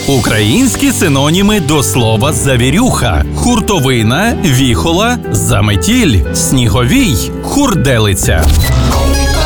Українські синоніми до слова «завірюха». Хуртовина, віхола, заметіль, сніговій, хурделиця.